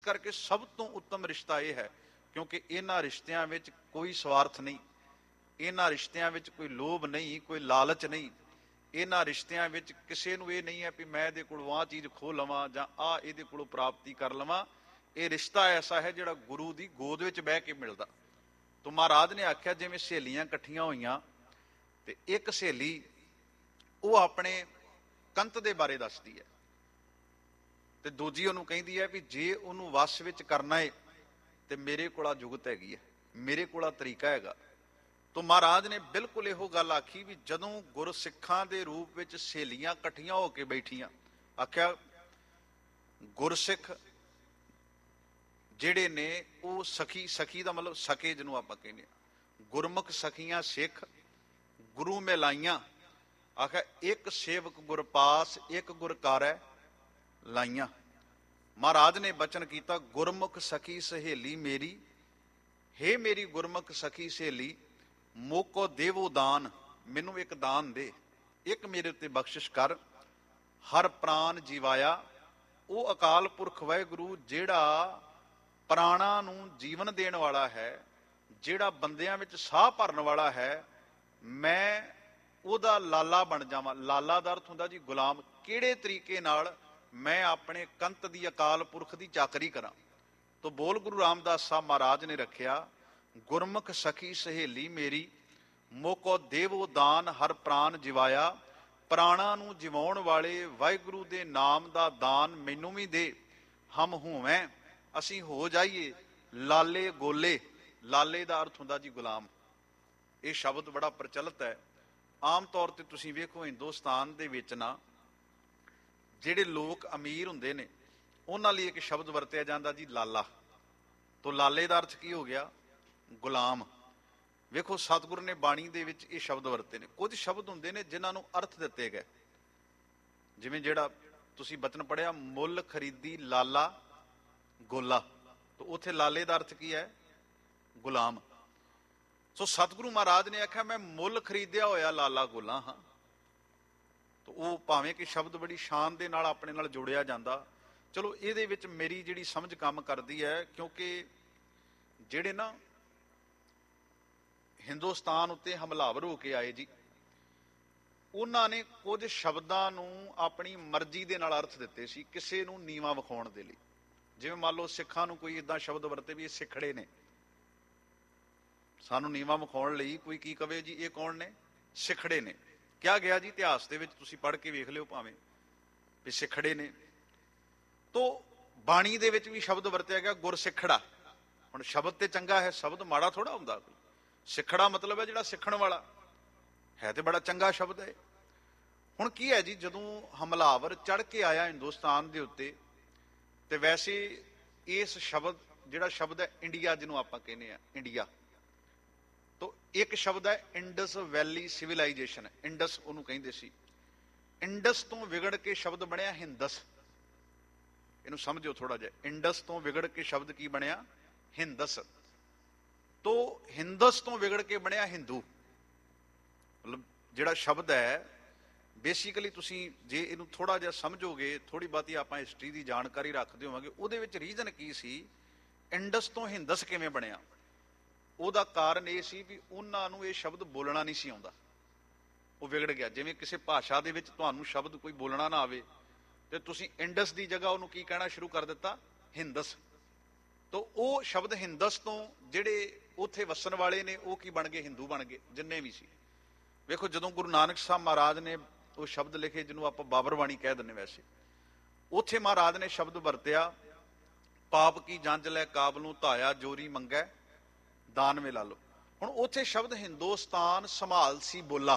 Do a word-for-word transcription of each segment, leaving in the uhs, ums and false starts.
ਕਰਕੇ ਸਭ ਤੋਂ ਉੱਤਮ ਰਿਸ਼ਤਾ ਇਹ ਹੈ, ਕਿਉਂਕਿ ਇਹਨਾਂ ਰਿਸ਼ਤਿਆਂ ਵਿੱਚ ਕੋਈ ਸਵਾਰਥ ਨਹੀਂ, ਇਹਨਾਂ ਰਿਸ਼ਤਿਆਂ ਵਿੱਚ ਕੋਈ ਲੋਭ ਨਹੀਂ, ਕੋਈ ਲਾਲਚ ਨਹੀਂ। ਇਹਨਾਂ ਰਿਸ਼ਤਿਆਂ ਵਿੱਚ ਕਿਸੇ ਨੂੰ ਇਹ ਨਹੀਂ ਹੈ ਵੀ ਮੈਂ ਇਹਦੇ ਕੋਲੋਂ ਆਹ ਚੀਜ਼ ਖੋਹ ਲਵਾਂ ਜਾਂ ਆਹ ਇਹਦੇ ਕੋਲੋਂ ਪ੍ਰਾਪਤੀ ਕਰ ਲਵਾਂ। ਇਹ ਰਿਸ਼ਤਾ ਐਸਾ ਹੈ ਜਿਹੜਾ ਗੁਰੂ ਦੀ ਗੋਦ ਵਿੱਚ ਬਹਿ ਕੇ ਮਿਲਦਾ। ਤੋ ਮਹਾਰਾਜ ਨੇ ਆਖਿਆ ਜਿਵੇਂ ਸਹੇਲੀਆਂ ਇਕੱਠੀਆਂ ਹੋਈਆਂ ਤੇ ਇੱਕ ਸਹੇਲੀ ਉਹ ਆਪਣੇ ਕੰਤ ਦੇ ਬਾਰੇ ਦੱਸਦੀ ਹੈ ਤੇ ਦੂਜੀ ਉਹਨੂੰ ਕਹਿੰਦੀ ਹੈ ਵੀ ਜੇ ਉਹਨੂੰ ਵਸ ਵਿੱਚ ਕਰਨਾ ਹੈ ਤੇ ਮੇਰੇ ਕੋਲ ਆ ਜੁਗਤ ਹੈਗੀ ਹੈ, ਮੇਰੇ ਕੋਲ ਆ ਤਰੀਕਾ ਹੈਗਾ। ਤੋ ਮਹਾਰਾਜ ਨੇ ਬਿਲਕੁਲ ਇਹੋ ਗੱਲ ਆਖੀ ਵੀ ਜਦੋਂ ਗੁਰਸਿੱਖਾਂ ਦੇ ਰੂਪ ਵਿੱਚ ਸਹੇਲੀਆਂ ਇਕੱਠੀਆਂ ਹੋ ਕੇ ਬੈਠੀਆਂ, ਆਖਿਆ ਗੁਰਸਿੱਖ ਜਿਹੜੇ ਨੇ ਉਹ ਸਖੀ, ਸਖੀ ਦਾ ਮਤਲਬ ਸਕੇ ਜਿਹਨੂੰ ਆਪਾਂ ਕਹਿੰਦੇ ਹਾਂ, ਗੁਰਮੁਖ ਸਖੀਆਂ ਸਿੱਖ ਗੁਰੂ ਮਿਲਾਈਆਂ। ਆਖਿਆ ਇੱਕ ਸੇਵਕ ਗੁਰ ਪਾਸ ਇੱਕ ਗੁਰ ਕਾਰੈ ਲਾਈਆਂ। ਮਹਾਰਾਜ ਨੇ ਬਚਨ ਕੀਤਾ ਗੁਰਮੁਖ ਸਖੀ ਸਹੇਲੀ ਮੇਰੀ, ਹੇ ਮੇਰੀ ਗੁਰਮੁਖ ਸਖੀ ਸਹੇਲੀ ਮੋਕੋ ਦੇਵੋ ਦਾਨ, ਮੈਨੂੰ ਇੱਕ ਦਾਨ ਦੇ, ਇੱਕ ਮੇਰੇ ਉੱਤੇ ਬਖਸ਼ਿਸ਼ ਕਰ। ਹਰ ਪ੍ਰਾਨ ਜੀਵਾਇਆ, ਉਹ ਅਕਾਲ ਪੁਰਖ ਵਾਹਿਗੁਰੂ ਜਿਹੜਾ ਪ੍ਰਾਣਾਂ ਨੂੰ ਜੀਵਨ ਦੇਣ ਵਾਲਾ ਹੈ, ਜਿਹੜਾ ਬੰਦਿਆਂ ਵਿੱਚ ਸਾਹ ਭਰਨ ਵਾਲਾ ਹੈ, ਮੈਂ ਉਹਦਾ ਲਾਲਾ ਬਣ ਜਾਵਾਂ। ਲਾਲਾ ਦਾ ਅਰਥ ਹੁੰਦਾ ਜੀ ਗੁਲਾਮ। ਕਿਹੜੇ ਤਰੀਕੇ ਨਾਲ ਮੈਂ ਆਪਣੇ ਕੰਤ ਦੀ ਅਕਾਲ ਪੁਰਖ ਦੀ ਚਾਕਰੀ ਕਰਾਂ। ਤੋ ਬੋਲ ਗੁਰੂ ਰਾਮਦਾਸ ਸਾਹਿਬ ਮਹਾਰਾਜ ਨੇ ਰੱਖਿਆ ਗੁਰਮੁਖ ਸਖੀ ਸਹੇਲੀ ਮੇਰੀ ਮੋਕੋ ਦੇਵੋ ਦਾਨ, ਹਰ ਪ੍ਰਾਨ ਜਿਵਾਇਆ। ਪ੍ਰਾਣਾਂ ਨੂੰ ਜਿਵਾਉਣ ਵਾਲੇ ਵਾਹਿਗੁਰੂ ਦੇ ਨਾਮ ਦਾ ਦਾਨ ਮੈਨੂੰ ਵੀ ਦੇ। ਹਮ ਹੋਵੇਂ, ਅਸੀਂ ਹੋ ਜਾਈਏ ਲਾਲੇ ਗੋਲੇ। ਲਾਲੇ ਦਾ ਅਰਥ ਹੁੰਦਾ ਜੀ ਗੁਲਾਮ। ਇਹ ਸ਼ਬਦ ਬੜਾ ਪ੍ਰਚਲਿਤ ਹੈ। ਆਮ ਤੌਰ ਤੇ ਤੁਸੀਂ ਵੇਖੋ ਹਿੰਦੁਸਤਾਨ ਦੇ ਵਿੱਚ ਨਾ ਜਿਹੜੇ ਲੋਕ ਅਮੀਰ ਹੁੰਦੇ ਨੇ ਉਹਨਾਂ ਲਈ ਇੱਕ ਸ਼ਬਦ ਵਰਤਿਆ ਜਾਂਦਾ ਜੀ ਲਾਲਾ। ਤੋ ਲਾਲੇ ਦਾ ਅਰਥ ਕੀ ਹੋ ਗਿਆ? ਗੁਲਾਮ। ਵੇਖੋ ਸਤਿਗੁਰੂ ਨੇ ਬਾਣੀ ਦੇ ਵਿੱਚ ਇਹ ਸ਼ਬਦ ਵਰਤੇ ਨੇ। ਕੁਝ ਸ਼ਬਦ ਹੁੰਦੇ ਨੇ ਜਿਨ੍ਹਾਂ ਨੂੰ ਅਰਥ ਦਿੱਤੇ ਗਏ, ਜਿਵੇਂ ਜਿਹੜਾ ਤੁਸੀਂ ਬਚਨ ਪੜਿਆ ਮੁੱਲ ਖਰੀਦੀ ਲਾਲਾ ਗੋਲਾ, ਤੋ ਉੱਥੇ ਲਾਲੇ ਦਾ ਅਰਥ ਕੀ ਹੈ? ਗੁਲਾਮ। ਸੋ ਸਤਿਗੁਰੂ ਮਹਾਰਾਜ ਨੇ ਆਖਿਆ ਮੈਂ ਮੁੱਲ ਖਰੀਦਿਆ ਹੋਇਆ ਲਾਲਾ ਗੋਲਾ ਹਾਂ। ਤੋ ਉਹ ਭਾਵੇਂ ਕਿ ਸ਼ਬਦ ਬੜੀ ਸ਼ਾਨ ਦੇ ਨਾਲ ਆਪਣੇ ਨਾਲ ਜੋੜਿਆ ਜਾਂਦਾ। ਚਲੋ ਇਹਦੇ ਵਿੱਚ ਮੇਰੀ ਜਿਹੜੀ ਸਮਝ ਕੰਮ ਕਰਦੀ ਹੈ, ਕਿਉਂਕਿ ਜਿਹੜੇ ਨਾ ਹਿੰਦੁਸਤਾਨ ਉੱਤੇ ਹਮਲਾਵਰ ਹੋ ਕੇ ਆਏ ਜੀ, ਉਹਨਾਂ ਨੇ ਕੁਝ ਸ਼ਬਦਾਂ ਨੂੰ ਆਪਣੀ ਮਰਜ਼ੀ ਦੇ ਨਾਲ ਅਰਥ ਦਿੱਤੇ ਸੀ ਕਿਸੇ ਨੂੰ ਨੀਵਾਂ ਵਿਖਾਉਣ ਦੇ ਲਈ। ਜਿਵੇਂ ਮੰਨ ਲਓ ਸਿੱਖਾਂ ਨੂੰ ਕੋਈ ਏਦਾਂ ਸ਼ਬਦ ਵਰਤੇ ਵੀ ਇਹ ਸਿੱਖੜੇ ਨੇ, ਸਾਨੂੰ ਨੀਵਾਂ ਵਿਖਾਉਣ ਲਈ ਕੋਈ ਕੀ ਕਵੇ ਜੀ ਇਹ ਕੌਣ ਨੇ? ਸਿੱਖੜੇ ਨੇ। ਕਿਹਾ ਗਿਆ ਜੀ ਇਤਿਹਾਸ ਦੇ ਵਿੱਚ, ਤੁਸੀਂ ਪੜ੍ਹ ਕੇ ਵੇਖ ਲਿਓ ਭਾਵੇਂ, ਵੀ ਸਿੱਖੜੇ ਨੇ। ਤੋ ਬਾਣੀ ਦੇ ਵਿੱਚ ਵੀ ਸ਼ਬਦ ਵਰਤਿਆ ਗਿਆ ਗੁਰਸਿੱਖੜਾ। ਹੁਣ ਸ਼ਬਦ ਤੇ ਚੰਗਾ ਹੈ, ਸ਼ਬਦ ਮਾੜਾ ਥੋੜਾ ਹੁੰਦਾ ਕੋਈ। ਸਿੱਖੜਾ ਮਤਲਬ ਹੈ ਜਿਹੜਾ ਸਿੱਖਣ ਵਾਲਾ ਹੈ, ਤੇ ਬੜਾ ਚੰਗਾ ਸ਼ਬਦ ਹੈ। ਹੁਣ ਕੀ ਹੈ ਜੀ, ਜਦੋਂ ਹਮਲਾਵਰ ਚੜ੍ਹ ਕੇ ਆਇਆ ਹਿੰਦੁਸਤਾਨ ਦੇ ਉੱਤੇ, ਤੇ ਵੈਸੇ ਇਸ ਸ਼ਬਦ ਜਿਹੜਾ ਸ਼ਬਦ ਹੈ ਇੰਡੀਆ, ਜਿਹਨੂੰ ਆਪਾਂ ਕਹਿੰਦੇ ਆ ਇੰਡੀਆ, ਤੋ ਇੱਕ ਸ਼ਬਦ ਹੈ ਇੰਡਸ ਵੈਲੀ ਸਿਵਲਾਈਜੇਸ਼ਨ। ਇੰਡਸ ਉਹਨੂੰ ਕਹਿੰਦੇ ਸੀ। ਇੰਡਸ ਤੋਂ ਵਿਗੜ ਕੇ ਸ਼ਬਦ ਬਣਿਆ ਹਿੰਦਸ। ਇਹਨੂੰ ਸਮਝੋ ਥੋੜਾ ਜਿਹਾ। ਇੰਡਸ ਤੋਂ ਵਿਗੜ ਕੇ ਸ਼ਬਦ ਕੀ ਬਣਿਆ? ਹਿੰਦਸ। ਤੋ ਹਿੰਦਸ ਤੋਂ ਵਿਗੜ ਕੇ ਬਣਿਆ ਹਿੰਦੂ। ਮਤਲਬ ਜਿਹੜਾ ਸ਼ਬਦ ਹੈ ਬੇਸਿਕਲੀ ਤੁਸੀਂ ਜੇ ਇਹਨੂੰ ਥੋੜਾ ਜਿਹਾ ਸਮਝੋਗੇ, ਥੋੜੀ ਬਹੁਤੀ ਆਪਾਂ ਹਿਸਟਰੀ ਦੀ ਜਾਣਕਾਰੀ ਰੱਖਦੇ ਹੋਵਾਂਗੇ, ਉਹਦੇ ਵਿੱਚ ਰੀਜ਼ਨ ਕੀ ਸੀ ਇੰਡਸ ਤੋਂ ਹਿੰਦਸ ਕਿਵੇਂ ਬਣਿਆ। ਉਹਦਾ ਕਾਰਨ ਇਹ ਸੀ ਵੀ ਉਹਨਾਂ ਨੂੰ ਇਹ ਸ਼ਬਦ ਬੋਲਣਾ ਨਹੀਂ ਸੀ ਆਉਂਦਾ, ਉਹ ਵਿਗੜ ਗਿਆ। ਜਿਵੇਂ ਕਿਸੇ ਭਾਸ਼ਾ ਦੇ ਵਿੱਚ ਤੁਹਾਨੂੰ ਸ਼ਬਦ ਕੋਈ ਬੋਲਣਾ ਨਾ ਆਵੇ ਤੇ ਤੁਸੀਂ ਇੰਡਸ ਦੀ ਜਗ੍ਹਾ ਉਹਨੂੰ ਕੀ ਕਹਿਣਾ ਸ਼ੁਰੂ ਕਰ ਦਿੱਤਾ? ਹਿੰਦਸ। ਤੋ ਉਹ ਸ਼ਬਦ ਹਿੰਦਸ ਤੋਂ ਜਿਹੜੇ ਉੱਥੇ ਵਸਣ ਵਾਲੇ ਨੇ ਉਹ ਕੀ ਬਣ ਗਏ? ਹਿੰਦੂ ਬਣ ਗਏ, ਜਿੰਨੇ ਵੀ ਸੀ। ਵੇਖੋ ਜਦੋਂ ਗੁਰੂ ਨਾਨਕ ਸਾਹਿਬ ਮਹਾਰਾਜ ਨੇ ਉਹ ਸ਼ਬਦ ਲਿਖੇ ਜਿਹਨੂੰ ਆਪਾਂ ਬਾਬਰ ਬਾਣੀ ਕਹਿ ਦਿੰਦੇ, ਵੈਸੇ ਉੱਥੇ ਮਹਾਰਾਜ ਨੇ ਸ਼ਬਦ ਵਰਤਿਆ ਪਾਪ ਕੀ ਜੰਜ ਲੈ ਕਾਬਲ ਨੂੰ ਧਾਇਆ ਜੋਰੀ ਮੰਗੈ ਦਾਨ ਮੇ ਲਾ ਲੋ। ਹੁਣ ਉੱਥੇ ਸ਼ਬਦ ਹਿੰਦੁਸਤਾਨ ਸੰਭਾਲ ਸੀ ਬੋਲਾ।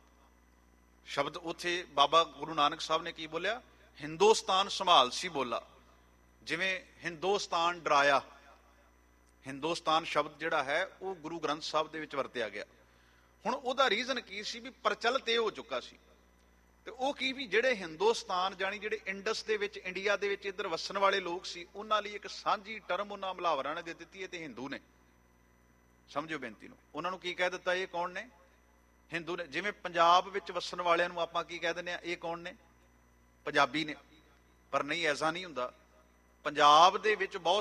ਸ਼ਬਦ ਉੱਥੇ ਬਾਬਾ ਗੁਰੂ ਨਾਨਕ ਸਾਹਿਬ ਨੇ ਕੀ ਬੋਲਿਆ? ਹਿੰਦੁਸਤਾਨ ਸੰਭਾਲ ਸੀ ਬੋਲਾ। ਜਿਵੇਂ ਹਿੰਦੁਸਤਾਨ ਡਰਾਇਆ, ਹਿੰਦੁਸਤਾਨ ਸ਼ਬਦ ਜਿਹੜਾ ਹੈ ਉਹ ਗੁਰੂ ਗ੍ਰੰਥ ਸਾਹਿਬ ਦੇ ਵਿੱਚ ਵਰਤਿਆ ਗਿਆ। ਹੁਣ ਉਹਦਾ ਰੀਜ਼ਨ ਕੀ ਸੀ? ਵੀ ਪ੍ਰਚਲਿਤ ਇਹ ਹੋ ਚੁੱਕਾ ਸੀ। ਤੇ ਉਹ ਕੀ ਵੀ ਜਿਹੜੇ ਹਿੰਦੁਸਤਾਨ ਜਾਣੀ ਜਿਹੜੇ ਇੰਡਸ ਦੇ ਵਿੱਚ ਇੰਡੀਆ ਦੇ ਵਿੱਚ ਇੱਧਰ ਵਸਣ ਵਾਲੇ ਲੋਕ ਸੀ, ਉਹਨਾਂ ਲਈ ਇੱਕ ਸਾਂਝੀ ਟਰਮ ਉਹਨਾਂ ਹਮਲਾਵਰਾਂ ਨੇ ਦੇ ਦਿੱਤੀ ਹੈ ਤੇ ਹਿੰਦੂ ਨੇ। ਸਮਝੋ ਬੇਨਤੀ ਨੂੰ। ਉਹਨਾਂ ਨੂੰ ਕੀ ਕਹਿ ਦਿੱਤਾ? ਇਹ ਕੌਣ ਨੇ? ਹਿੰਦੂ ਨੇ। ਜਿਵੇਂ ਪੰਜਾਬ ਵਿੱਚ ਵਸਣ ਵਾਲਿਆਂ ਨੂੰ ਆਪਾਂ ਕੀ ਕਹਿ ਦਿੰਦੇ ਆ? ਇਹ ਕੌਣ ਨੇ? ਪੰਜਾਬੀ ਨੇ। ਪਰ ਨਹੀਂ, ਐਸਾ ਨਹੀਂ ਹੁੰਦਾ। ਪੰਜਾਬ ਦੇ ਵਿੱਚ ਬਹੁਤ